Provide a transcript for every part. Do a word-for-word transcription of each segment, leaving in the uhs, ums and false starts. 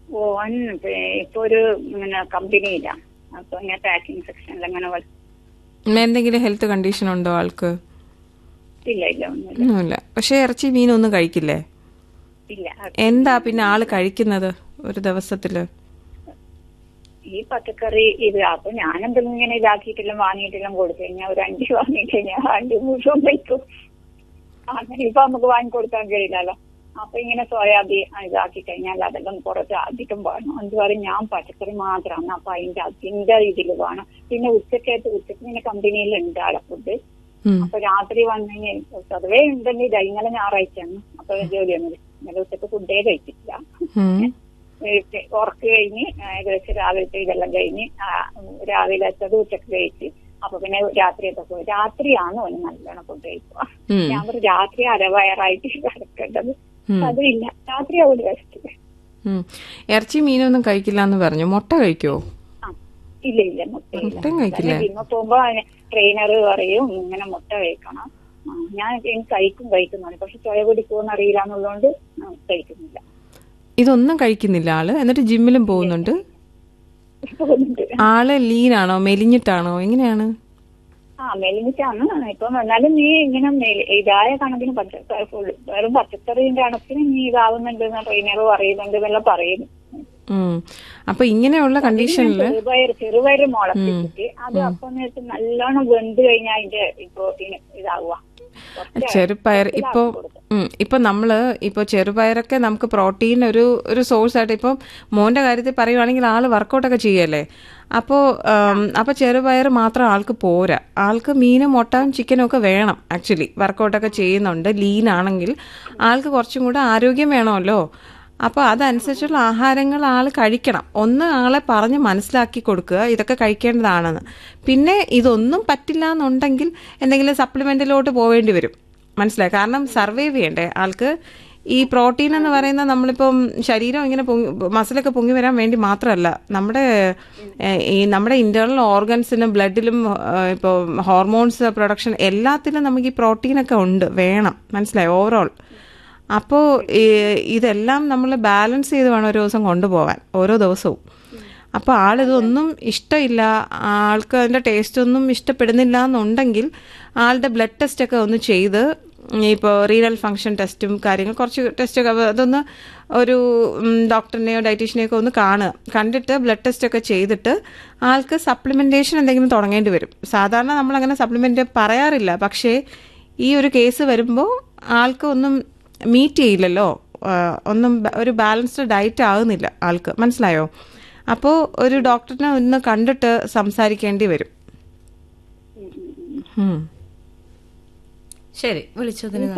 ഓൻ ഇപ്പൊ ഒരു ഇങ്ങനെ കമ്പനിയില്ല, അപ്പൊ ഇങ്ങനെ പാക്കിംഗ് സെക്ഷനിൽ അങ്ങനെ. എന്തെങ്കിലും ഹെൽത്ത് കണ്ടീഷൻ ഉണ്ടോ ആൾക്ക്? ഇല്ല ഇല്ല ഒന്നുമില്ല. പക്ഷെ ഇറച്ചി മീനൊന്നും കഴിക്കില്ലേ? ഇല്ല. എന്താ പിന്നെ ആള് കഴിക്കുന്നത് ഒരു ദിവസത്തില്? ഈ പച്ചക്കറി ഇത്. അപ്പൊ ഞാനെന്തെങ്കിലും ഇങ്ങനെ ഇതാക്കിയിട്ടെല്ലാം വാങ്ങിയിട്ടെല്ലാം കൊടുത്തു കഴിഞ്ഞാൽ ഒരു അഞ്ച് വാങ്ങിയിട്ട് കഴിഞ്ഞാൽ അഞ്ച് മുഴുവൻ കഴിക്കും. അങ്ങനെ ഇപ്പൊ നമുക്ക് വാങ്ങിക്കൊടുക്കാൻ കഴിയില്ലല്ലോ. അപ്പൊ ഇങ്ങനെ സോയാബീൻ ഇതാക്കി കഴിഞ്ഞാൽ അതെല്ലാം കുറച്ച് അധികം വേണം. എന്ത് പറയും, ഞാൻ പച്ചക്കറി മാത്രമാണ്, അപ്പൊ അതിന്റെ അതിന്റെ ഇതിൽ വേണം. പിന്നെ ഉച്ചക്കേറ്റ് ഉച്ചക്ക് ഇങ്ങനെ കമ്പനിയിൽ ഉണ്ട് ആളെ ഫുഡ്. അപ്പൊ രാത്രി വന്നു കഴിഞ്ഞാൽ പൊതുവേ ഉണ്ടെങ്കിൽ ഇന്നലെ ഞായറാഴ്ചയാണ്, അപ്പൊ ജോലിയൊന്നും ഇന്നലെ ഉച്ചക്ക് ഫുഡേ കഴിച്ചിട്ടില്ല. ഉറക്ക് കഴിഞ്ഞ് ഏകദേശം രാവിലത്തെ ഇതെല്ലാം കഴിഞ്ഞ് രാവിലത്തത് ഉച്ചക്ക് കഴിച്ച് അപ്പൊ പിന്നെ രാത്രിയൊക്കെ പോയി. രാത്രിയാണ് ഓന് നല്ലോണം ഫുഡ് കഴിക്കുക. ഞാൻ പറയും രാത്രി അരവയറായിട്ട് കിടക്കേണ്ടത്, അതില്ല. രാത്രി അവര് കഴിച്ചിട്ട് ഇറച്ചി മീനൊന്നും കഴിക്കില്ല എന്ന് പറഞ്ഞു. മുട്ട കഴിക്കുവോ? ഇല്ല ഇല്ല, മുട്ടയില്ല. ജിമ്മ പോകുമ്പോ ട്രെയിനർ പറയും ഇങ്ങനെ മുട്ട കഴിക്കണം. ഞാൻ കഴിക്കും കഴിക്കുന്നതാണ്, പക്ഷെ ചോയ പിടിക്കുമെന്ന് അറിയില്ല എന്നുള്ളതുകൊണ്ട് കഴിക്കുന്നില്ല. ഇതൊന്നും കഴിക്കുന്നില്ല ആള്, എന്നിട്ട് ജിമ്മിലും പോകുന്നുണ്ട്. ആള് ലീനാണോ മെലിഞ്ഞിട്ടാണോ എങ്ങനെയാണ്? ആ മെലിഞ്ഞിട്ടാണ്. ഇപ്പം എന്നാലും നീ ഇങ്ങനെ ഇതായ കണക്കിന് പച്ചക്കറി ഫുൾ വെറും പച്ചക്കറിന്റെ കണക്കിന് നീ ഇതാവുന്നുണ്ട് ട്രെയിനർ പറയുന്നുണ്ട് എന്നെല്ലാം പറയുന്നു. അപ്പൊ ഇങ്ങനെയുള്ള കണ്ടീഷനില് ചെറുപയർ ചെറുപയർ മുളപ്പിച്ചിട്ട് അത് അപ്പം നല്ലോണം വെന്ത് കഴിഞ്ഞാൽ അതിന്റെ പ്രോട്ടീൻ ഇതാവുക. ചെറുപയർ ഇപ്പൊ ഇപ്പൊ നമ്മള് ഇപ്പൊ ചെറുപയറൊക്കെ നമുക്ക് പ്രോട്ടീൻ ഒരു ഒരു സോഴ്സ് ആയിട്ട്. ഇപ്പം മോന്റെ കാര്യത്തിൽ പറയുവാണെങ്കിൽ ആള് വർക്കൗട്ടൊക്കെ ചെയ്യല്ലേ, അപ്പോ അപ്പൊ ചെറുപയർ മാത്രം ആൾക്ക് പോരാ. ആൾക്ക് മീനും മുട്ടയും ചിക്കനും ഒക്കെ വേണം. ആക്ച്വലി വർക്കൗട്ടൊക്കെ ചെയ്യുന്നുണ്ട്, ലീൻ ആണെങ്കിൽ ആൾക്ക് കുറച്ചും കൂടെ ആരോഗ്യം വേണമല്ലോ. അപ്പോൾ അതനുസരിച്ചുള്ള ആഹാരങ്ങൾ ആൾ കഴിക്കണം. ഒന്ന് ആളെ പറഞ്ഞ് മനസ്സിലാക്കി കൊടുക്കുക ഇതൊക്കെ കഴിക്കേണ്ടതാണെന്ന്. പിന്നെ ഇതൊന്നും പറ്റില്ല എന്നുണ്ടെങ്കിൽ എന്തെങ്കിലും സപ്ലിമെന്റിലോട്ട് പോവേണ്ടി വരും, മനസ്സിലായി? കാരണം സർവൈവ് ചെയ്യണ്ടേ ആൾക്ക്. ഈ പ്രോട്ടീൻ എന്ന് പറയുന്നത് നമ്മളിപ്പം ശരീരം ഇങ്ങനെ പൊങ്ങി മസിലൊക്കെ പൊങ്ങി വരാൻ വേണ്ടി മാത്രമല്ല, നമ്മുടെ ഈ നമ്മുടെ ഇന്റേണൽ ഓർഗൻസിനും ബ്ലഡിലും ഇപ്പോൾ ഹോർമോൺസ് പ്രൊഡക്ഷൻ എല്ലാത്തിലും നമുക്ക് ഈ പ്രോട്ടീനൊക്കെ ഉണ്ട്, വേണം, മനസ്സിലായി? ഓവറോൾ. അപ്പോൾ ഇതെല്ലാം നമ്മൾ ബാലൻസ് ചെയ്ത് വേണം ഒരു ദിവസം കൊണ്ടുപോകാൻ, ഓരോ ദിവസവും. അപ്പോൾ ആളിതൊന്നും ഇഷ്ടമില്ല, ആൾക്ക് അതിൻ്റെ ടേസ്റ്റ് ഒന്നും ഇഷ്ടപ്പെടുന്നില്ല എന്നുണ്ടെങ്കിൽ ആളുടെ ബ്ലഡ് ടെസ്റ്റൊക്കെ ഒന്ന് ചെയ്ത്, ഇപ്പോൾ റീനൽ ഫങ്ഷൻ ടെസ്റ്റും കാര്യങ്ങൾ കുറച്ച് ടെസ്റ്റൊക്കെ അതൊന്ന് ഒരു ഡോക്ടറിനെയോ ഡയറ്റീഷ്യനെയോ ഒക്കെ ഒന്ന് കാണുക. കണ്ടിട്ട് ബ്ലഡ് ടെസ്റ്റൊക്കെ ചെയ്തിട്ട് ആൾക്ക് സപ്ലിമെൻറ്റേഷൻ എന്തെങ്കിലും തുടങ്ങേണ്ടി വരും. സാധാരണ നമ്മളങ്ങനെ സപ്ലിമെൻറ്റ് പറയാറില്ല, പക്ഷേ ഈ ഒരു കേസ് വരുമ്പോൾ ആൾക്ക് ഒന്നും മീറ്റ് ചെയ്യില്ലല്ലോ, ഒന്നും ഒരു ബാലൻസ്ഡ് ഡയറ്റ് ആകുന്നില്ല ആൾക്ക്, മനസ്സിലായോ? അപ്പോൾ ഒരു ഡോക്ടറിനെ ഒന്ന് കണ്ടിട്ട് സംസാരിക്കേണ്ടി വരും. ശരി, വിളിച്ചതിന്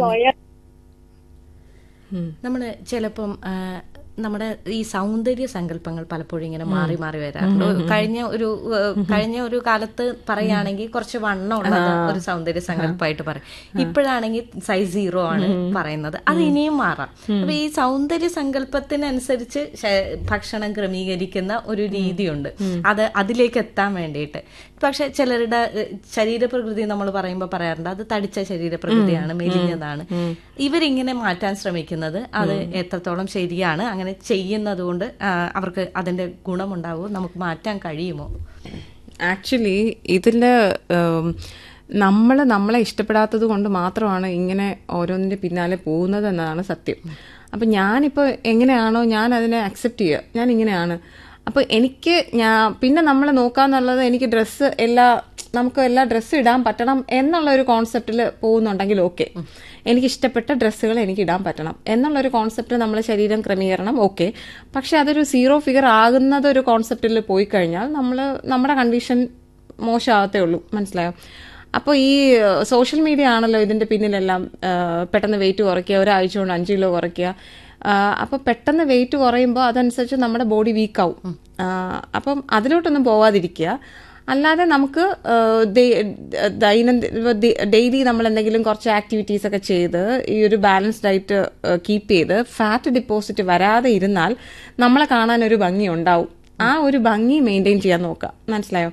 നമ്മൾ ചിലപ്പം നമ്മുടെ ഈ സൗന്ദര്യ സങ്കല്പങ്ങൾ പലപ്പോഴും ഇങ്ങനെ മാറി മാറി വരാറുണ്ട്. കഴിഞ്ഞ ഒരു കഴിഞ്ഞ ഒരു കാലത്ത് പറയുകയാണെങ്കിൽ കുറച്ച് വണ്ണം ഉള്ളത് ഒരു സൗന്ദര്യ സങ്കല്പമായിട്ട് പറയും. ഇപ്പോഴാണെങ്കിൽ സൈസ് സീറോ ആണ് പറയുന്നത്. അത് ഇനിയും മാറാം. അപ്പൊ ഈ സൗന്ദര്യ സങ്കല്പത്തിനനുസരിച്ച് ഭക്ഷണം ക്രമീകരിക്കുന്ന ഒരു രീതിയുണ്ട്, അത് അതിലേക്ക് എത്താൻ വേണ്ടിയിട്ട്. പക്ഷെ ചിലരുടെ ശരീരപ്രകൃതി നമ്മൾ പറയുമ്പോൾ പറയാറുണ്ട് അത് തടിച്ച ശരീരപ്രകൃതിയാണ്, മെലിഞ്ഞതാണ്. ഇവരിങ്ങനെ മാറ്റാൻ ശ്രമിക്കുന്നത് അത് എത്രത്തോളം ശരിയാണ്? അങ്ങനെ ചെയ്യുന്നത് കൊണ്ട് അവർക്ക് അതിന്റെ ഗുണമുണ്ടാവുമോ? നമുക്ക് മാറ്റാൻ കഴിയുമോ? ആക്ച്വലി ഇതിൽ നമ്മൾ നമ്മളെ ഇഷ്ടപ്പെടാത്തത് കൊണ്ട് മാത്രമാണ് ഇങ്ങനെ ഓരോന്നിന്റെ പിന്നാലെ പോകുന്നത് എന്നതാണ് സത്യം. അപ്പം ഞാനിപ്പോൾ എങ്ങനെയാണോ ഞാൻ അതിനെ അക്സെപ്റ്റ് ചെയ്യുക, ഞാൻ ഇങ്ങനെയാണ്. അപ്പോൾ എനിക്ക് ഞാൻ പിന്നെ നമ്മൾ നോക്കാന്നുള്ളത് എനിക്ക് ഡ്രസ്സ് എല്ലാ നമുക്ക് എല്ലാ ഡ്രസ്സ് ഇടാൻ പറ്റണം എന്നുള്ള ഒരു കോൺസെപ്റ്റിൽ പോകുന്നുണ്ടെങ്കിൽ ഓക്കെ, എനിക്കിഷ്ടപ്പെട്ട ഡ്രസ്സുകൾ എനിക്ക് ഇടാൻ പറ്റണം എന്നുള്ളൊരു കോൺസെപ്റ്റ് നമ്മളെ ശരീരം ക്രമീകരണം ഓക്കെ. പക്ഷെ അതൊരു സീറോ ഫിഗർ ആകുന്നത് ഒരു കോൺസെപ്റ്റിൽ പോയി കഴിഞ്ഞാൽ നമ്മൾ നമ്മുടെ കണ്ടീഷൻ മോശമാകത്തേ ഉള്ളൂ, മനസ്സിലായോ? അപ്പോൾ ഈ സോഷ്യൽ മീഡിയ ആണല്ലോ ഇതിൻ്റെ പിന്നിലെല്ലാം. പെട്ടെന്ന് വെയിറ്റ് കുറയ്ക്കുക, ഒരാഴ്ച കൊണ്ട് അഞ്ച് കിലോ കുറയ്ക്കുക. അപ്പോൾ പെട്ടെന്ന് വെയിറ്റ് കുറയുമ്പോൾ അതനുസരിച്ച് നമ്മുടെ ബോഡി വീക്കാവും. അപ്പം അതിലോട്ടൊന്നും പോവാതിരിക്കുക. അല്ലാതെ നമുക്ക് ദൈനംദിന ഡെയിലി നമ്മൾ എന്തെങ്കിലും കുറച്ച് ആക്ടിവിറ്റീസ് ഒക്കെ ചെയ്ത് ഈ ഒരു ബാലൻസ് ഡയറ്റ് കീപ്പ് ചെയ്ത് ഫാറ്റ് ഡിപ്പോസിറ്റ് വരാതെ ഇരുന്നാൽ നമ്മളെ കാണാൻ ഒരു ഭംഗി ഉണ്ടാവും. ആ ഒരു ഭംഗി മെയിൻറ്റെയിൻ ചെയ്യാൻ നോക്കുക, മനസ്സിലായോ?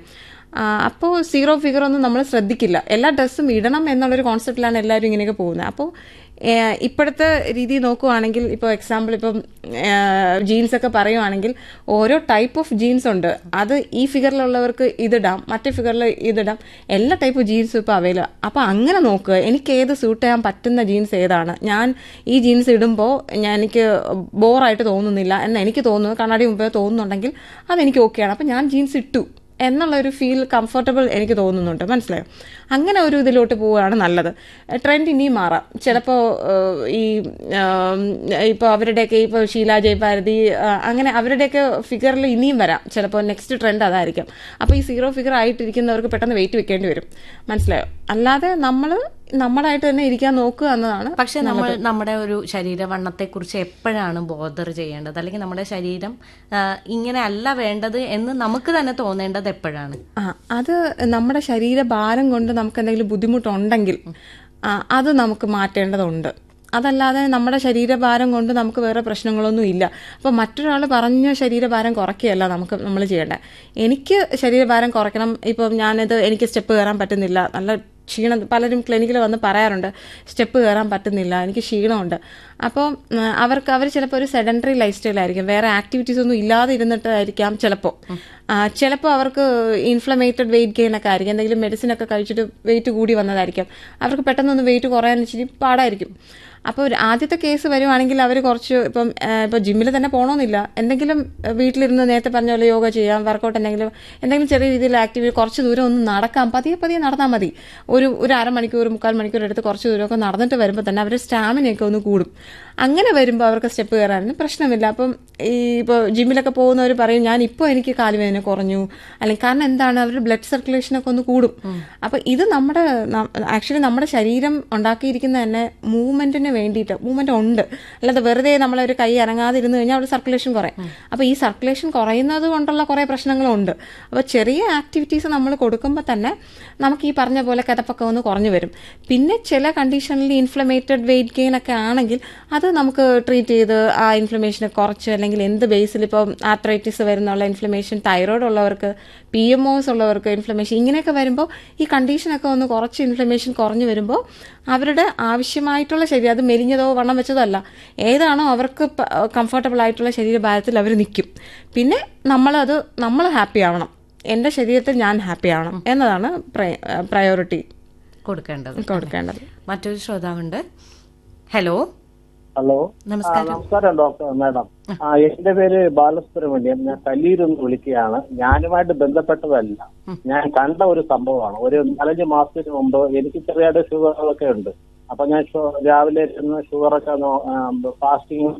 അപ്പോൾ സീറോ ഫിഗർ ഒന്നും നമ്മൾ ശ്രദ്ധിക്കില്ല. എല്ലാ ഡ്രസ്സും ഇടണം എന്നുള്ളൊരു കോൺസെപ്റ്റിലാണ് എല്ലാവരും ഇങ്ങനെയൊക്കെ പോകുന്നത്. അപ്പോൾ ഇപ്പോഴത്തെ രീതി നോക്കുവാണെങ്കിൽ, ഇപ്പോൾ എക്സാമ്പിൾ ഇപ്പം ജീൻസൊക്കെ പറയുവാണെങ്കിൽ ഓരോ ടൈപ്പ് ഓഫ് ജീൻസ് ഉണ്ട്. അത് ഈ ഫിഗറിലുള്ളവർക്ക് ഇതിടാം, മറ്റേ ഫിഗറിൽ ഇതിടാം, എല്ലാ ടൈപ്പ് ജീൻസും ഇപ്പോൾ അവൈലബിൾ. അപ്പോൾ അങ്ങനെ നോക്കുക, എനിക്ക് ഏത് സൂട്ട് ചെയ്യാൻ പറ്റുന്ന ജീൻസ് ഏതാണ്, ഞാൻ ഈ ജീൻസ് ഇടുമ്പോൾ ഞാൻ എനിക്ക് ബോറായിട്ട് തോന്നുന്നില്ല എന്ന് എനിക്ക് തോന്നുന്നു, കണ്ണാടി മുമ്പേ തോന്നുന്നുണ്ടെങ്കിൽ അതെനിക്ക് ഓക്കെയാണ്, അപ്പം ഞാൻ ജീൻസ് ഇട്ടു എന്നുള്ളൊരു ഫീൽ കംഫർട്ടബിൾ എനിക്ക് തോന്നുന്നുണ്ട്. മനസ്സിലായോ? അങ്ങനെ ഒരു ഇതിലോട്ട് പോവുകയാണ് നല്ലത്. ട്രെൻഡ് ഇനിയും മാറാം. ചിലപ്പോൾ ഈ ഇപ്പോൾ അവരുടെയൊക്കെ ഇപ്പോൾ ഷീല ജയഭാരതി അങ്ങനെ അവരുടെയൊക്കെ ഫിഗറിൽ ഇനിയും വരാം. ചിലപ്പോൾ നെക്സ്റ്റ് ട്രെൻഡ് അതായിരിക്കും. അപ്പോൾ ഈ സീറോ ഫിഗർ ആയിട്ടിരിക്കുന്നവർക്ക് പെട്ടെന്ന് വെയിറ്റ് വെക്കേണ്ടി വരും. മനസ്സിലായോ? അല്ലാതെ നമ്മൾ നമ്മളായിട്ട് തന്നെ ഇരിക്കാൻ നോക്കുക എന്നതാണ്. പക്ഷെ നമ്മൾ നമ്മുടെ ഒരു ശരീരവണ്ണത്തെ കുറിച്ച് എപ്പോഴാണ് ബോധർ ചെയ്യേണ്ടത്, അല്ലെങ്കിൽ നമ്മുടെ ശരീരം ഇങ്ങനെ അല്ല വേണ്ടത് എന്ന് നമുക്ക് തന്നെ തോന്നേണ്ടത് എപ്പോഴാണ്? ആ അത് നമ്മുടെ ശരീരഭാരം കൊണ്ട് നമുക്ക് എന്തെങ്കിലും ബുദ്ധിമുട്ടുണ്ടെങ്കിൽ അത് നമുക്ക് മാറ്റേണ്ടതുണ്ട്. അതല്ലാതെ നമ്മുടെ ശരീരഭാരം കൊണ്ട് നമുക്ക് വേറെ പ്രശ്നങ്ങളൊന്നും ഇല്ല. അപ്പോൾ മറ്റൊരാൾ പറഞ്ഞ ശരീരഭാരം കുറയ്ക്കുകയല്ല നമുക്ക് നമ്മൾ ചെയ്യേണ്ടത്. എനിക്ക് ശരീരഭാരം കുറയ്ക്കണം, ഇപ്പം ഞാനിത് എനിക്ക് സ്റ്റെപ്പ് കയറാൻ പറ്റുന്നില്ല, നല്ല ക്ഷീണം, പലരും ക്ലിനിക്കിൽ വന്ന് പറയാറുണ്ട് സ്റ്റെപ്പ് കയറാൻ പറ്റുന്നില്ല, എനിക്ക് ക്ഷീണമുണ്ട്. അപ്പോൾ അവർക്ക് അവർ ചിലപ്പോൾ ഒരു സെഡൻറ്ററി ലൈഫ് സ്റ്റൈലായിരിക്കും, വേറെ ആക്ടിവിറ്റീസ് ഒന്നും ഇല്ലാതെ ഇരുന്നിട്ടായിരിക്കാം ചിലപ്പോൾ. ചിലപ്പോൾ അവർക്ക് ഇൻഫ്ലമേറ്റഡ് വെയിറ്റ് ഗെയിൻ ഒക്കെ ആയിരിക്കും, എന്തെങ്കിലും മെഡിസിൻ ഒക്കെ കഴിച്ചിട്ട് വെയിറ്റ് കൂടി വന്നതായിരിക്കും. അവർക്ക് പെട്ടെന്നൊന്ന് വെയിറ്റ് കുറയാൻ ഇച്ചിരി പാടായിരിക്കും. അപ്പോൾ ആദ്യത്തെ കേസ് വരുവാണെങ്കിൽ അവർ കുറച്ച് ഇപ്പം ഇപ്പോൾ ജിമ്മിൽ തന്നെ പോകണമെന്നില്ല, എന്തെങ്കിലും വീട്ടിലിരുന്ന് നേരത്തെ പറഞ്ഞ പോലെ യോഗ ചെയ്യാം, വർക്കൗട്ട് എന്തെങ്കിലും എന്തെങ്കിലും ചെറിയ രീതിയിൽ ആക്ടിവിറ്റി, കുറച്ച് ദൂരം ഒന്ന് നടക്കാം, പതിയെ പതിയെ നടന്നാൽ മതി. ഒരു ഒരു അരമണിക്കൂർ മുക്കാൽ മണിക്കൂർ എടുത്ത് കുറച്ച് ദൂരമൊക്കെ നടന്നിട്ട് വരുമ്പോൾ തന്നെ അവരുടെ സ്റ്റാമിനയൊക്കെ ഒന്ന് കൂടും. അങ്ങനെ വരുമ്പോൾ അവർക്ക് സ്റ്റെപ്പ് കയറാനൊന്നും പ്രശ്നമില്ല. അപ്പം ഈ ഇപ്പോൾ ജിമ്മിലൊക്കെ പോകുന്നവർ പറയും ഞാൻ ഇപ്പോൾ എനിക്ക് കാലുവേദന കുറഞ്ഞു, അല്ലെങ്കിൽ കാരണം എന്താണ് അവരുടെ ബ്ലഡ് സർക്കുലേഷനൊക്കെ ഒന്ന് കൂടും. അപ്പം ഇത് നമ്മുടെ ആക്ച്വലി നമ്മുടെ ശരീരം ഉണ്ടാക്കിയിരിക്കുന്ന തന്നെ മൂവ്മെന്റിന് വേണ്ടിയിട്ട് മൂവ്മെന്റ് ഉണ്ട്, അല്ലാതെ വെറുതെ നമ്മളൊരു കൈ അനങ്ങാതിരുന്ന് കഴിഞ്ഞാൽ അവിടെ സർക്കുലേഷൻ കുറയും. അപ്പോൾ ഈ സർക്കുലേഷൻ കുറയുന്നത് കൊണ്ടുള്ള കുറേ പ്രശ്നങ്ങളുണ്ട്. അപ്പോൾ ചെറിയ ആക്ടിവിറ്റീസ് നമ്മൾ കൊടുക്കുമ്പോൾ തന്നെ നമുക്ക് ഈ പറഞ്ഞ പോലെ കിതപ്പൊക്കെ ഒന്ന് കുറഞ്ഞു വരും. പിന്നെ ചില കണ്ടീഷനിൽ ഇൻഫ്ലമേറ്റഡ് വെയിറ്റ് ഗെയിൻ ഒക്കെ ആണെങ്കിൽ അത് നമുക്ക് ട്രീറ്റ് ചെയ്ത് ആ ഇൻഫ്ലമേഷനെ കുറച്ച്, അല്ലെങ്കിൽ എന്ത് ബേസിൽ ഇപ്പോൾ ആർത്രൈറ്റിസ് വരുന്നുള്ള ഇൻഫ്ലമേഷൻ, തൈറോയ്ഡ് ഉള്ളവർക്ക്, പി എം ഒസ് ഉള്ളവർക്ക് ഇൻഫ്ലമേഷൻ, ഇങ്ങനെയൊക്കെ വരുമ്പോൾ ഈ കണ്ടീഷനൊക്കെ ഒന്ന് കുറച്ച് ഇൻഫ്ലമേഷൻ കുറഞ്ഞു വരുമ്പോൾ അവരുടെ ആവശ്യമായിട്ടുള്ള ശരീരം, അത് മെലിഞ്ഞതോ വണ്ണം വെച്ചതോ അല്ല, ഏതാണോ അവർക്ക് കംഫർട്ടബിൾ ആയിട്ടുള്ള ശരീരഭാരത്തിൽ അവർ നിൽക്കും. പിന്നെ നമ്മളത് നമ്മൾ ഹാപ്പി ആവണം, എൻ്റെ ശരീരത്തിൽ ഞാൻ ഹാപ്പി ആവണം എന്നതാണ് പ്രയോറിറ്റി കൊടുക്കേണ്ടത് കൊടുക്കേണ്ടത് മറ്റൊരു ശ്രോതാവുണ്ട്. ഹലോ ഹലോ നമസ്കാരം. നമസ്കാരം ഡോക്ടർ മാഡം. ആ എന്റെ പേര് ബാലസുബ്രഹ്മണ്യം, ഞാൻ കല്ലൂരിൽ നിന്ന് വിളിക്കുകയാണ്. ഞാനുമായിട്ട് ബന്ധപ്പെട്ടതല്ല, ഞാൻ കണ്ട ഒരു സംഭവമാണ്. ഒരു നാലഞ്ച് മാസത്തിന് മുമ്പ് എനിക്ക് ചെറിയ ഷുഗറുകളൊക്കെ ഉണ്ട്. അപ്പൊ ഞാൻ രാവിലെ ഇരുന്ന് ഷുഗറൊക്കെ fasting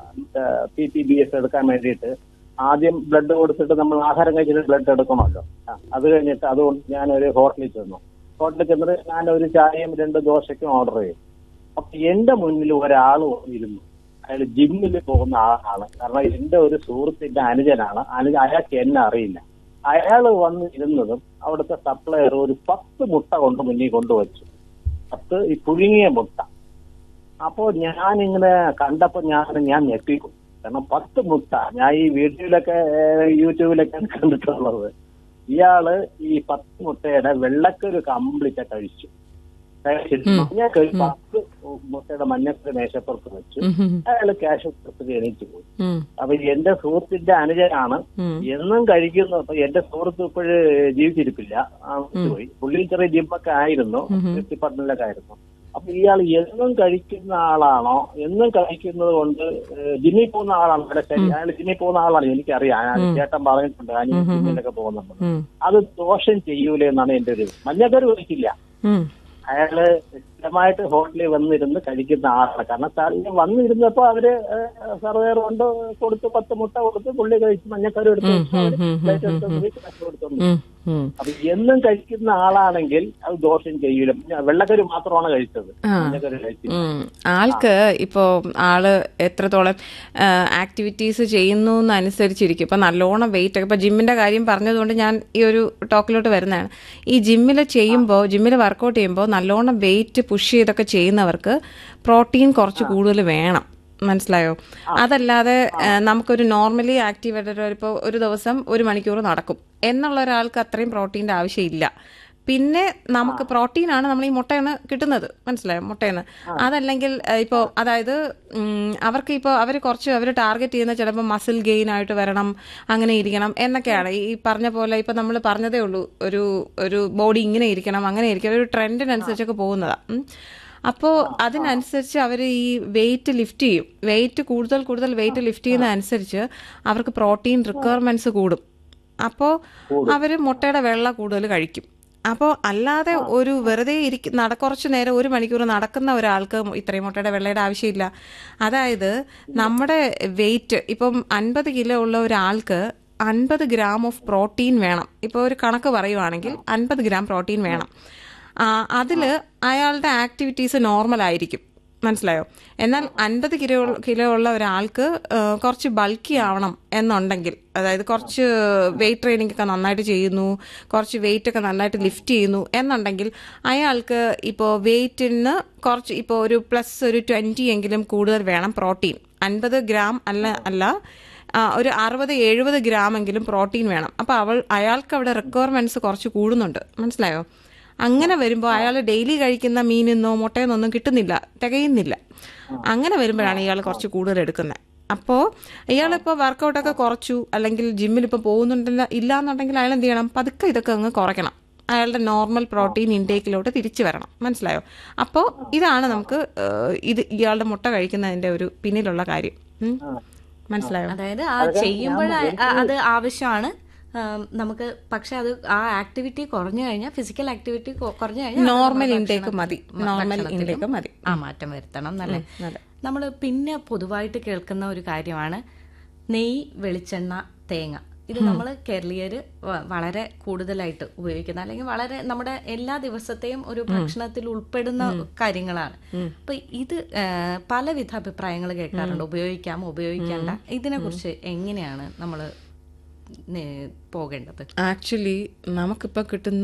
P P B S എടുക്കാൻ വേണ്ടിയിട്ട് ആദ്യം ബ്ലഡ് കൊടുത്തിട്ട് നമ്മൾ ആഹാരം കഴിച്ചിട്ട് ബ്ലഡ് എടുക്കണമല്ലോ. അത് കഴിഞ്ഞിട്ട് അതുകൊണ്ട് ഞാനൊരു ഹോട്ടലിൽ ചെന്നു. ഹോട്ടലിൽ ചെന്നിട്ട് ഞാൻ ഒരു ചായയും രണ്ട് ദോശയ്ക്കും ഓർഡർ ചെയ്തു. അപ്പൊ എന്റെ മുന്നിൽ ഒരാൾ ഇരുന്നു. അയാൾ ജിമ്മിൽ പോകുന്ന ആളാണ്. കാരണം എന്റെ ഒരു സുഹൃത്തിന്റെ അനുജനാണ്. അനുജ അയാൾക്ക് എന്നെ അറിയില്ല. അയാൾ വന്ന് ഇരുന്നതും അവിടുത്തെ സപ്ലയർ ഒരു പത്ത് മുട്ട കൊണ്ട് മുന്നിൽ കൊണ്ടുവച്ചു. പത്ത് ഈ പുഴുങ്ങിയ മുട്ട. അപ്പോ ഞാനിങ്ങനെ കണ്ടപ്പോ ഞാൻ ഞാൻ ഞെട്ടിക്കും. കാരണം പത്ത് മുട്ട ഞാൻ ഈ വീഡിയോയിലൊക്കെ യൂട്യൂബിലൊക്കെ കണ്ടിട്ടുള്ളത്. ഇയാള് ഈ പത്ത് മുട്ടയുടെ വെള്ളക്കൊരു കംപ്ലീറ്റ് കഴിച്ചു. മഞ്ഞക്കറി പത്ത് മുട്ടയുടെ മഞ്ഞക്കറി മേശപ്പുറത്ത് വെച്ചു. അയാള് ക്യാഷ് കൊടുത്തിട്ട് എണീറ്റ് പോയി. അപ്പൊ എന്റെ സുഹൃത്തിന്റെ അനുജനാണ്, എന്നും കഴിക്കുന്നു. അപ്പൊ എന്റെ സുഹൃത്ത് ഇപ്പോഴ് ജീവിച്ചിരിപ്പില്ല, പോയി. പുള്ളി ചെറിയ ജിമ്മൊക്കെ ആയിരുന്നു, എത്തിപ്പട്ടണിലൊക്കെ ആയിരുന്നു. അപ്പൊ ഇയാൾ എന്നും കഴിക്കുന്ന ആളാണോ, എന്നും കഴിക്കുന്നത് കൊണ്ട് ജിമ്മിൽ പോകുന്ന ആളാണ്. അയാൾ ജിമ്മിൽ പോകുന്ന ആളാണ്, എനിക്കറിയാം. ചേട്ടൻ പറഞ്ഞിട്ടുണ്ട് ഞാൻ ജിമ്മിലൊക്കെ പോകുന്നുണ്ട്. അത് ദോഷം ചെയ്യൂലേ എന്നാണ് എന്റെ ഒരു. മഞ്ഞക്കറി കഴിക്കില്ല. അയാള് സ്ഥിരമായിട്ട് ഹോട്ടലിൽ വന്നിരുന്ന് കഴിക്കുന്ന ആളാണ്. കാരണം സാറിന് വന്നിരുന്നപ്പോ അവര് സർവേർ കൊണ്ട് കൊടുത്ത് പത്ത് മുട്ട കൊടുത്ത് പുള്ളി കഴിച്ച് മഞ്ഞക്കറി എടുത്ത് കൊടുത്തു. അപ്പൊ എന്നും കഴിക്കുന്ന ആളാണെങ്കിൽ അത് ദോഷം ചെയ്യൂല. വെള്ളക്കറി മാത്രമാണ് കഴിച്ചത്, മഞ്ഞക്കറി കഴിച്ചില്ല. ആൾക്ക് ഇപ്പോ ആള് എത്രത്തോളം ആക്ടിവിറ്റീസ് ചെയ്യുന്നു എന്നനുസരിച്ചിരിക്കും. ഇപ്പൊ നല്ലോണം വെയിറ്റ് ഒക്കെ, ഇപ്പൊ ജിമ്മിന്റെ കാര്യം പറഞ്ഞതുകൊണ്ട് ഞാൻ ഈ ഒരു ടോക്കിലോട്ട് വരുന്നതാണ്. ഈ ജിമ്മിൽ ചെയ്യുമ്പോൾ, ജിമ്മിൽ വർക്കൗട്ട് ചെയ്യുമ്പോൾ നല്ലോണം വെയിറ്റ് പുഷ് ചെയ്തൊക്കെ ചെയ്യുന്നവർക്ക് പ്രോട്ടീൻ കുറച്ച് കൂടുതൽ വേണം. മനസ്സിലായോ? അതല്ലാതെ നമുക്കൊരു നോർമലി ആക്റ്റീവ് ആയിട്ട് ഇപ്പോൾ ഒരു ദിവസം ഒരു മണിക്കൂർ നടക്കും എന്നുള്ള ഒരാൾക്ക് അത്രയും പ്രോട്ടീൻ്റെ ആവശ്യമില്ല. പിന്നെ നമുക്ക് പ്രോട്ടീനാണ് നമ്മൾ ഈ മുട്ടയെന്ന് കിട്ടുന്നത്, മനസ്സിലായോ? മുട്ടയെന്ന് അതല്ലെങ്കിൽ ഇപ്പോൾ അതായത് അവർക്ക് ഇപ്പോൾ അവർ കുറച്ച് അവർ ടാർഗറ്റ് ചെയ്യുന്ന ചിലപ്പോൾ മസിൽ ഗെയിൻ ആയിട്ട് വരണം, അങ്ങനെ ഇരിക്കണം എന്നൊക്കെയാണ്. ഈ പറഞ്ഞ പോലെ ഇപ്പം നമ്മൾ പറഞ്ഞതേ ഉള്ളൂ, ഒരു ഒരു ബോഡി ഇങ്ങനെ ഇരിക്കണം, അങ്ങനെ ഇരിക്കണം, ഒരു ട്രെൻഡിനനുസരിച്ചൊക്കെ പോകുന്നതാണ്. അപ്പോൾ അതിനനുസരിച്ച് അവർ ഈ വെയിറ്റ് ലിഫ്റ്റ് ചെയ്യും. വെയിറ്റ് കൂടുതൽ കൂടുതൽ വെയിറ്റ് ലിഫ്റ്റ് ചെയ്യുന്നതനുസരിച്ച് അവർക്ക് പ്രോട്ടീൻ റിക്വയർമെന്റ്സ് കൂടും. അപ്പോൾ അവർ മുട്ടയുടെ വെള്ള കൂടുതൽ കഴിക്കും. അപ്പോൾ അല്ലാതെ ഒരു വെറുതെ ഇരിക്കും നട കുറച്ച് നേരം ഒരു മണിക്കൂർ നടക്കുന്ന ഒരാൾക്ക് ഇത്രയും മുട്ടയുടെ വെള്ളയുടെ ആവശ്യമില്ല. അതായത് നമ്മുടെ വെയിറ്റ് ഇപ്പം അൻപത് കിലോ ഉള്ള ഒരാൾക്ക് അൻപത് ഗ്രാം ഓഫ് പ്രോട്ടീൻ വേണം. ഇപ്പോൾ ഒരു കണക്ക് പറയുവാണെങ്കിൽ അൻപത് ഗ്രാം പ്രോട്ടീൻ വേണം. അതിൽ അയാളുടെ ആക്ടിവിറ്റീസ് നോർമൽ ആയിരിക്കും, മനസ്സിലായോ? എന്നാൽ അൻപത് കിലോ കിലോ ഉള്ള ഒരാൾക്ക് കുറച്ച് ബൾക്കി ആവണം എന്നുണ്ടെങ്കിൽ, അതായത് കുറച്ച് വെയിറ്റ് ട്രെയിനിങ് ഒക്കെ നന്നായിട്ട് ചെയ്യുന്നു, കുറച്ച് വെയിറ്റ് ഒക്കെ നന്നായിട്ട് ലിഫ്റ്റ് ചെയ്യുന്നു എന്നുണ്ടെങ്കിൽ അയാൾക്ക് ഇപ്പോൾ വെയിറ്റിന് കുറച്ച് ഇപ്പോൾ ഒരു പ്ലസ് ഒരു ട്വൻറ്റി എങ്കിലും കൂടുതൽ വേണം പ്രോട്ടീൻ. അൻപത് ഗ്രാം അല്ല അല്ല ഒരു അറുപത് എഴുപത് ഗ്രാം എങ്കിലും പ്രോട്ടീൻ വേണം. അപ്പോൾ അവൾ അയാൾക്ക് അവിടെ റിക്വയർമെന്റ്സ് കുറച്ച് കൂടുന്നുണ്ട്, മനസ്സിലായോ? അങ്ങനെ വരുമ്പോൾ അയാൾ ഡെയിലി കഴിക്കുന്ന മീനിന്നോ മുട്ടയെന്നോ ഒന്നും കിട്ടുന്നില്ല, തികയുന്നില്ല. അങ്ങനെ വരുമ്പോഴാണ് ഇയാൾ കുറച്ച് കൂടുതൽ എടുക്കുന്നത്. അപ്പോൾ ഇയാളിപ്പോൾ വർക്കൗട്ടൊക്കെ കുറച്ചു, അല്ലെങ്കിൽ ജിമ്മിൽ ഇപ്പോൾ പോകുന്നുണ്ടല്ല ഇല്ല എന്നുണ്ടെങ്കിൽ അയാൾ എന്ത് ചെയ്യണം? പതുക്കെ ഇതൊക്കെ അങ്ങ് കുറയ്ക്കണം, അയാളുടെ നോർമൽ പ്രോട്ടീൻ ഇൻടേക്കിലോട്ട് തിരിച്ചു വരണം, മനസ്സിലായോ? അപ്പോൾ ഇതാണ് നമുക്ക് ഇത് ഇയാളുടെ മുട്ട കഴിക്കുന്നതിന്റെ ഒരു പിന്നിലുള്ള കാര്യം, മനസ്സിലായോ? അതായത് ആ ചെയ്യുമ്പോൾ അത് ആവശ്യമാണ് നമുക്ക്. പക്ഷെ അത് ആ ആക്ടിവിറ്റി കുറഞ്ഞു കഴിഞ്ഞാൽ, ഫിസിക്കൽ ആക്ടിവിറ്റി കുറഞ്ഞു കഴിഞ്ഞാൽ നോർമൽ ഇൻടേക്ക് മതി, നോർമൽ ഇൻടേക്ക് മതി, ആ മാറ്റം വരുത്തണം എന്നല്ലേ. നമ്മൾ പിന്നെ പൊതുവായിട്ട് കേൾക്കുന്ന ഒരു കാര്യമാണ് നെയ്യ്, വെളിച്ചെണ്ണ, തേങ്ങ. ഇത് നമ്മൾ കേരളീയർ വളരെ കൂടുതലായിട്ട് ഉപയോഗിക്കുന്ന, അല്ലെങ്കിൽ വളരെ നമ്മുടെ എല്ലാ ദിവസത്തെയും ഒരു ഭക്ഷണത്തിൽ ഉൾപ്പെടുന്ന കാര്യങ്ങളാണ്. അപ്പൊ ഇത് പലവിധ അഭിപ്രായങ്ങൾ കേൾക്കാറുണ്ട്, ഉപയോഗിക്കാം ഉപയോഗിക്കേണ്ട. ഇതിനെ കുറിച്ച് എങ്ങനെയാണ് നമ്മൾ പോകേണ്ടത്? ആക്ച്വലി നമുക്കിപ്പോൾ കിട്ടുന്ന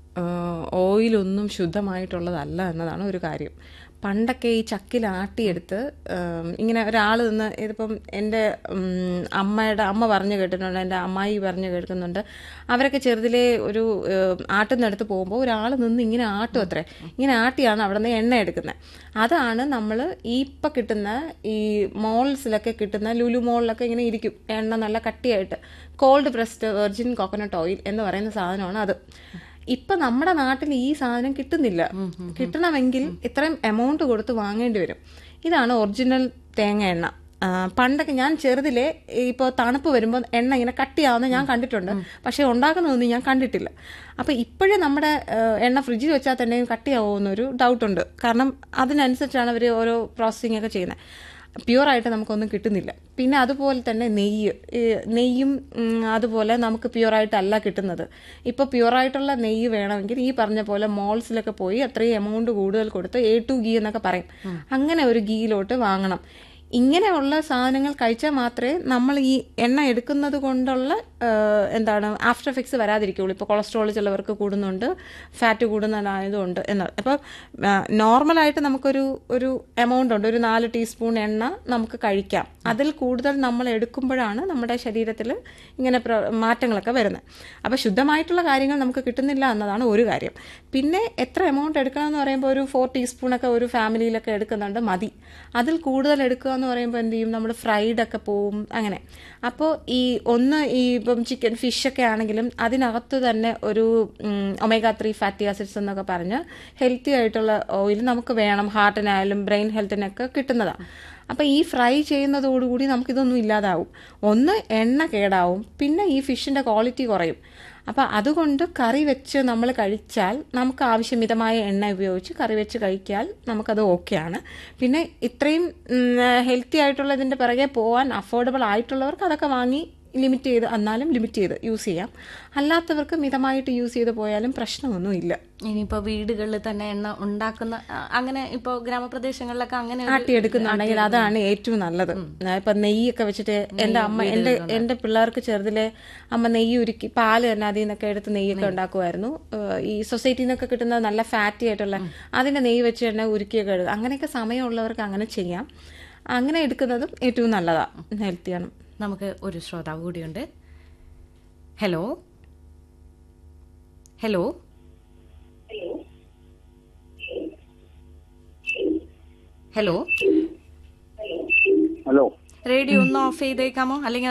ഓയിലൊന്നും ശുദ്ധമായിട്ടുള്ളതല്ല എന്നതാണ് ഒരു കാര്യം. പണ്ടൊക്കെ ഈ ചക്കിൽ ആട്ടിയെടുത്ത് ഇങ്ങനെ ഒരാൾ നിന്ന്, ഇതിപ്പം എൻ്റെ അമ്മയുടെ അമ്മ പറഞ്ഞു കേട്ടിട്ടുണ്ട്, എൻ്റെ അമ്മായി പറഞ്ഞു കേൾക്കുന്നുണ്ട്, അവരൊക്കെ ചെറുതിലെ ഒരു ആട്ടുന്നിടത്ത് പോകുമ്പോൾ ഒരാൾ നിന്ന് ഇങ്ങനെ ആട്ടും അത്രേ, ഇങ്ങനെ ആട്ടിയാണ് അവിടെ നിന്ന് എണ്ണ എടുക്കുന്നത്. അതാണ് നമ്മൾ ഈ ഇപ്പം കിട്ടുന്ന ഈ മോൾസിലൊക്കെ കിട്ടുന്ന ലുലു മോളിലൊക്കെ ഇങ്ങനെ ഇരിക്കും എണ്ണ നല്ല കട്ടിയായിട്ട്, called pressed virgin coconut oil എന്ന് പറയുന്ന സാധനമാണ് അത്. ഇപ്പൊ നമ്മുടെ നാട്ടിൽ ഈ സാധനം കിട്ടുന്നില്ല. കിട്ടണമെങ്കിൽ ഇത്രയും എമൗണ്ട് കൊടുത്ത് വാങ്ങേണ്ടി വരും. ഇതാണ് ഒറിജിനൽ തേങ്ങ എണ്ണ. പണ്ടൊക്കെ ഞാൻ ചെറുതിലെ ഇപ്പോൾ തണുപ്പ് വരുമ്പോൾ എണ്ണ ഇങ്ങനെ കട്ടിയാവുന്ന ഞാൻ കണ്ടിട്ടുണ്ട്, പക്ഷെ ഉണ്ടാക്കുന്നതൊന്നും ഞാൻ കണ്ടിട്ടില്ല. അപ്പൊ ഇപ്പോഴും നമ്മുടെ എണ്ണ ഫ്രിഡ്ജിൽ വെച്ചാൽ തന്നെ കട്ടിയാവുമെന്നൊരു ഡൗട്ടുണ്ട്. കാരണം അതിനനുസരിച്ചാണ് അവർ ഓരോ പ്രോസസ്സിംഗ് ഒക്കെ ചെയ്യുന്നത്. പ്യുവറായിട്ട് നമുക്കൊന്നും കിട്ടുന്നില്ല. പിന്നെ അതുപോലെ തന്നെ നെയ്യ്, നെയ്യും അതുപോലെ നമുക്ക് പ്യുവറായിട്ടല്ല കിട്ടുന്നത്. ഇപ്പോൾ പ്യുവറായിട്ടുള്ള നെയ്യ് വേണമെങ്കിൽ ഈ പറഞ്ഞ പോലെ മോൾസിലൊക്കെ പോയി അത്രയും എമൗണ്ട് കൂടുതൽ കൊടുത്ത് എ ടു ഗീ എന്നൊക്കെ പറയും, അങ്ങനെ ഒരു ഗീയിലോട്ട് വാങ്ങണം. ഇങ്ങനെയുള്ള സാധനങ്ങൾ കഴിച്ചാൽ മാത്രമേ നമ്മൾ ഈ എണ്ണ എടുക്കുന്നത് കൊണ്ടുള്ള എന്താണ് ആഫ്റ്റർ എഫക്ട്സ് വരാതിരിക്കുള്ളൂ. ഇപ്പോൾ കൊളസ്ട്രോൾ ചിലവർക്ക് കൂടുന്നുണ്ട്, ഫാറ്റ് കൂടുന്നതായതുകൊണ്ട് എന്നാൽ. അപ്പോൾ നോർമലായിട്ട് നമുക്കൊരു ഒരു എമൗണ്ട് ഉണ്ട്, ഒരു നാല് ടീസ്പൂൺ എണ്ണ നമുക്ക് കഴിക്കാം. അതിൽ കൂടുതൽ നമ്മൾ എടുക്കുമ്പോഴാണ് നമ്മുടെ ശരീരത്തിൽ ഇങ്ങനെ മാറ്റങ്ങളൊക്കെ വരുന്നത്. അപ്പോൾ ശുദ്ധമായിട്ടുള്ള കാര്യങ്ങൾ നമുക്ക് കിട്ടുന്നില്ല എന്നതാണ് ഒരു കാര്യം. പിന്നെ എത്ര എമൗണ്ട് എടുക്കണം എന്ന് പറയുമ്പോൾ ഒരു ഫോർ ടീസ്പൂണൊക്കെ ഒരു ഫാമിലിയിലൊക്കെ എടുക്കുന്നുണ്ട്, മതി. അതിൽ കൂടുതൽ എടുക്കുക എന്ന് പറയുമ്പോൾ എന്ത് ചെയ്യും, നമ്മൾ ഫ്രൈഡ് ഒക്കെ പോവും അങ്ങനെ. അപ്പോൾ ഈ ഒന്ന് ഈ ഇപ്പം ചിക്കൻ ഫിഷൊക്കെ ആണെങ്കിലും അതിനകത്ത് തന്നെ ഒരു ഒമേഗ ത്രീ ഫാറ്റി ആസിഡ്സ് എന്നൊക്കെ പറഞ്ഞ് ഹെൽത്തി ആയിട്ടുള്ള ഓയിൽ നമുക്ക് വേണം, ഹാർട്ടിനായാലും ബ്രെയിൻ ഹെൽത്തിനൊക്കെ കിട്ടുന്നതാണ്. അപ്പം ഈ ഫ്രൈ ചെയ്യുന്നതോടുകൂടി നമുക്കിതൊന്നും ഇല്ലാതാവും. ഒന്ന് എണ്ണ കേടാവും, പിന്നെ ഈ ഫിഷിൻ്റെ ക്വാളിറ്റി കുറയും. അപ്പം അതുകൊണ്ട് കറി വെച്ച് നമ്മൾ കഴിച്ചാൽ, നമുക്ക് ആവശ്യമിതമായ എണ്ണ ഉപയോഗിച്ച് കറി വെച്ച് കഴിച്ചാൽ നമുക്കത് ഓക്കെയാണ്. പിന്നെ ഇത്രയും ഹെൽത്തി ആയിട്ടുള്ള ഇതിൻ്റെ പിറകെ പോകാൻ അഫോർഡബിൾ ആയിട്ടുള്ളവർക്ക് അതൊക്കെ വാങ്ങി ലിമിറ്റ് ചെയ്ത്, എന്നാലും ലിമിറ്റ് ചെയ്ത് യൂസ് ചെയ്യാം. അല്ലാത്തവർക്ക് മിതമായിട്ട് യൂസ് ചെയ്ത് പോയാലും പ്രശ്നമൊന്നും ഇല്ല. ഇനിയിപ്പോൾ വീടുകളിൽ തന്നെ എണ്ണ ഉണ്ടാക്കുന്ന, അങ്ങനെ ഇപ്പോൾ ഗ്രാമപ്രദേശങ്ങളിലൊക്കെ അങ്ങനെ ആട്ടിയെടുക്കുന്നുണ്ടെങ്കിൽ അതാണ് ഏറ്റവും നല്ലത്. ഇപ്പം നെയ്യൊക്കെ വെച്ചിട്ട് എൻ്റെ അമ്മ എൻ്റെ എൻ്റെ പിള്ളേർക്ക് ചെറുതിലെ അമ്മ നെയ്യ് ഉരുക്കി, പാല് തന്നെ അതിൽ നിന്നൊക്കെ എടുത്ത് നെയ്യൊക്കെ ഉണ്ടാക്കുമായിരുന്നു. ഈ സൊസൈറ്റിയിൽ നിന്നൊക്കെ കിട്ടുന്ന നല്ല ഫാറ്റി ആയിട്ടുള്ള അതിൻ്റെ നെയ്യ് വെച്ച് തന്നെ ഉരുക്കിയൊക്കെ എടുക്കും. അങ്ങനെയൊക്കെ സമയമുള്ളവർക്ക് അങ്ങനെ ചെയ്യാം. അങ്ങനെ എടുക്കുന്നതും ഏറ്റവും നല്ലതാണ്, ഹെൽത്തിയാണ്. നമുക്ക് ഒരു ശ്രോതാവ് കൂടിയുണ്ട്. Hello hello hello hello, radio ഒന്ന് ഓഫ് ചെയ്തേക്കാമോ, അല്ലെങ്കിൽ